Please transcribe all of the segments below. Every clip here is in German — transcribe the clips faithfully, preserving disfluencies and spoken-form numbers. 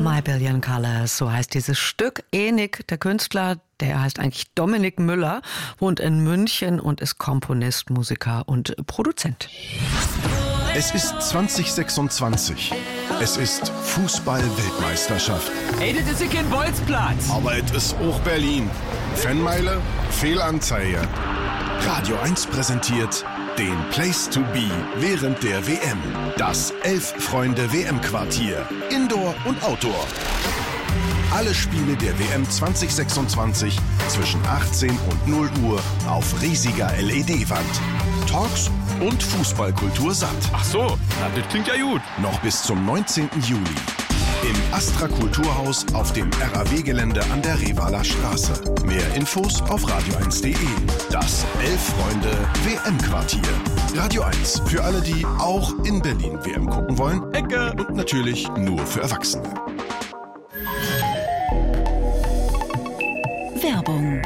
My Billion Colors, so heißt dieses Stück. Enik, der Künstler, der heißt eigentlich Dominik Müller, wohnt in München und ist Komponist, Musiker und Produzent. Es ist zwanzig sechsundzwanzig. Es ist Fußball-Weltmeisterschaft. Ey, das ist kein Bolzplatz. Aber es ist auch Berlin. Fanmeile, Fehlanzeige. Radio eins präsentiert den Place to be während der W M. Das Elf-Freunde-W M-Quartier. Indoor und Outdoor. Alle Spiele der W M zwanzig sechsundzwanzig zwischen achtzehn und null Uhr auf riesiger L E D-Wand. Talks und Fußballkultur satt. Ach so, na, das klingt ja gut. Noch bis zum neunzehnten Juli. Im Astra Kulturhaus auf dem R A W-Gelände an der Revaler Straße. Mehr Infos auf radio eins punkt de. Das Elf-Freunde-W M-Quartier. Radio eins, für alle, die auch in Berlin W M gucken wollen. Ecke. Und natürlich nur für Erwachsene. Werbung.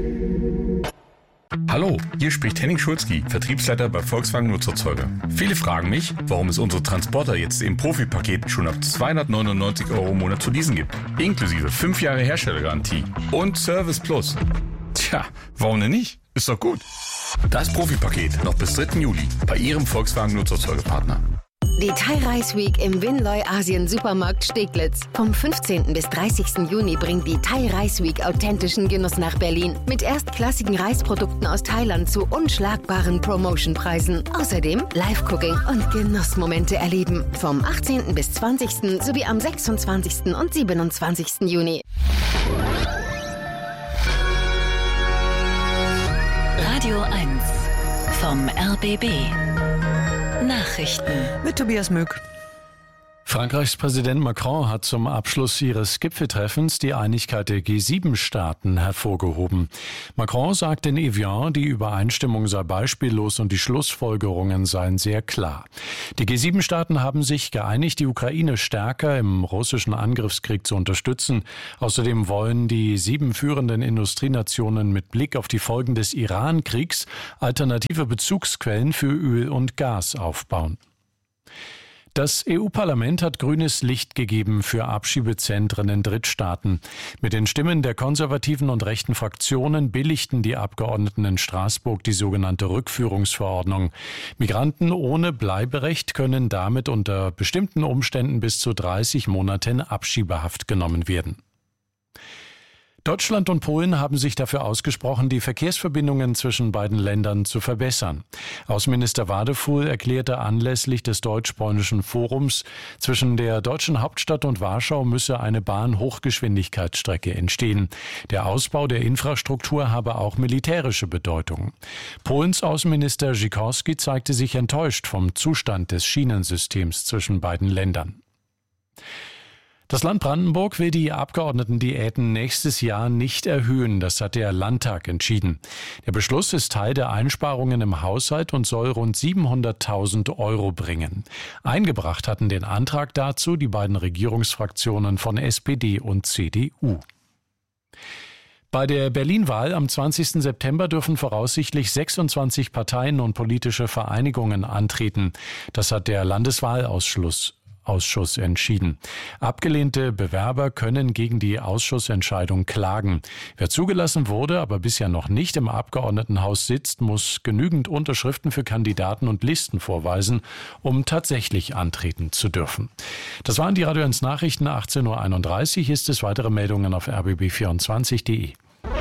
Hallo, hier spricht Henning Schulzki, Vertriebsleiter bei Volkswagen Nutzerzeuger. Viele fragen mich, warum es unsere Transporter jetzt im Profi-Paket schon ab zweihundertneunundneunzig Euro im Monat zu leasen gibt. Inklusive fünf Jahre Herstellergarantie und Service Plus. Tja, warum denn nicht? Ist doch gut. Das Profi-Paket noch bis dritten Juli bei Ihrem Volkswagen Nutzerzeugerpartner. Die Thai Rice Week im Winloy Asien Supermarkt Steglitz. Vom fünfzehnten bis dreißigsten Juni bringt die Thai Rice Week authentischen Genuss nach Berlin. Mit erstklassigen Reisprodukten aus Thailand zu unschlagbaren Promotionpreisen. Außerdem Live-Cooking und Genussmomente erleben. Vom achtzehnten bis zwanzigsten sowie am sechsundzwanzigsten und siebenundzwanzigsten Juni. Radio eins vom R B B. Nachrichten mit Tobias Mück. Frankreichs Präsident Macron hat zum Abschluss ihres Gipfeltreffens die Einigkeit der G sieben Staaten hervorgehoben. Macron sagt in Evian, die Übereinstimmung sei beispiellos und die Schlussfolgerungen seien sehr klar. Die G sieben Staaten haben sich geeinigt, die Ukraine stärker im russischen Angriffskrieg zu unterstützen. Außerdem wollen die sieben führenden Industrienationen mit Blick auf die Folgen des Iran-Kriegs alternative Bezugsquellen für Öl und Gas aufbauen. Das E U-Parlament hat grünes Licht gegeben für Abschiebezentren in Drittstaaten. Mit den Stimmen der konservativen und rechten Fraktionen billigten die Abgeordneten in Straßburg die sogenannte Rückführungsverordnung. Migranten ohne Bleiberecht können damit unter bestimmten Umständen bis zu dreißig Monate in Abschiebehaft genommen werden. Deutschland und Polen haben sich dafür ausgesprochen, die Verkehrsverbindungen zwischen beiden Ländern zu verbessern. Außenminister Wadefuhl erklärte anlässlich des deutsch-polnischen Forums, zwischen der deutschen Hauptstadt und Warschau müsse eine Bahn-Hochgeschwindigkeitsstrecke entstehen. Der Ausbau der Infrastruktur habe auch militärische Bedeutung. Polens Außenminister Sikorski zeigte sich enttäuscht vom Zustand des Schienensystems zwischen beiden Ländern. Das Land Brandenburg will die Abgeordnetendiäten nächstes Jahr nicht erhöhen. Das hat der Landtag entschieden. Der Beschluss ist Teil der Einsparungen im Haushalt und soll rund siebenhunderttausend Euro bringen. Eingebracht hatten den Antrag dazu die beiden Regierungsfraktionen von S P D und C D U. Bei der Berlin-Wahl am zwanzigsten September dürfen voraussichtlich sechsundzwanzig Parteien und politische Vereinigungen antreten. Das hat der Landeswahlausschuss Ausschuss entschieden. Abgelehnte Bewerber können gegen die Ausschussentscheidung klagen. Wer zugelassen wurde, aber bisher noch nicht im Abgeordnetenhaus sitzt, muss genügend Unterschriften für Kandidaten und Listen vorweisen, um tatsächlich antreten zu dürfen. Das waren die Radio eins Nachrichten, achtzehn Uhr einunddreißig. Ist es weitere Meldungen auf r b b vierundzwanzig punkt de.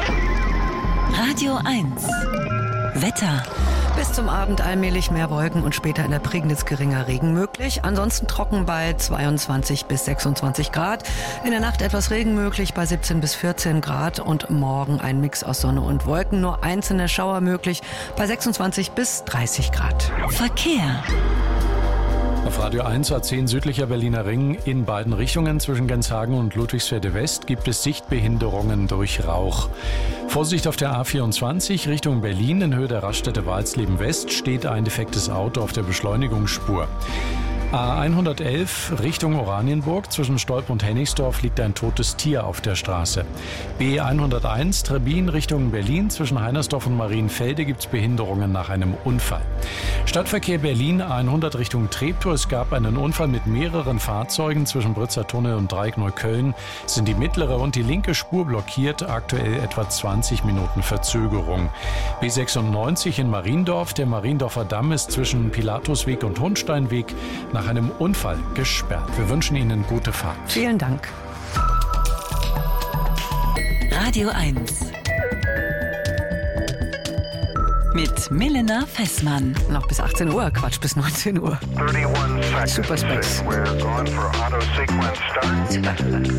Radio eins Wetter. Bis zum Abend allmählich mehr Wolken und später in der Prignitz geringer Regen möglich. Ansonsten trocken bei zweiundzwanzig bis sechsundzwanzig Grad. In der Nacht etwas Regen möglich bei siebzehn bis vierzehn Grad und morgen ein Mix aus Sonne und Wolken. Nur einzelne Schauer möglich bei sechsundzwanzig bis dreißig Grad. Verkehr. Auf Radio eins A zehn südlicher Berliner Ring in beiden Richtungen zwischen Genshagen und Ludwigsfelde West gibt es Sichtbehinderungen durch Rauch. Vorsicht auf der A vierundzwanzig Richtung Berlin in Höhe der Raststätte Walsleben West steht ein defektes Auto auf der Beschleunigungsspur. A hundertelf Richtung Oranienburg. Zwischen Stolp und Hennigsdorf liegt ein totes Tier auf der Straße. B hunderteins Trebin Richtung Berlin. Zwischen Heinersdorf und Marienfelde gibt es Behinderungen nach einem Unfall. Stadtverkehr Berlin A hundert Richtung Treptow. Es gab einen Unfall mit mehreren Fahrzeugen. Zwischen Britzer Tunnel und Dreieck Neukölln sind die mittlere und die linke Spur blockiert. Aktuell etwa zwanzig Minuten Verzögerung. B sechsundneunzig in Mariendorf. Der Mariendorfer Damm ist zwischen Pilatusweg und Hundsteinweg nach einem Unfall gesperrt. Wir wünschen Ihnen gute Fahrt. Vielen Dank. Radio eins. Mit Milena Fessmann. Noch bis achtzehn Uhr, Quatsch, bis neunzehn Uhr. Super Space.